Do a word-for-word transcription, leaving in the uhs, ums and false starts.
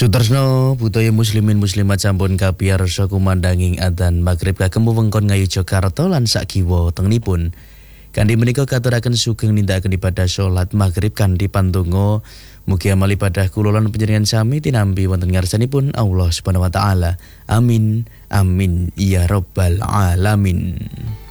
Sudarsno budaya muslimin muslimat sampun kapiyarsa kumandanging adzan magrib kagem wewengkon Ngayu Jakarta lan sak kiwa tengenipun. Kanthi menika katuraken sugeng nindakaken ibadah salat magrib kanthi pandonga mugi amal ibadah kula lan panjenengan sami tinampi wonten ngarsanipun Allah Subhanahu wa taala. Amin amin ya rabbal alamin.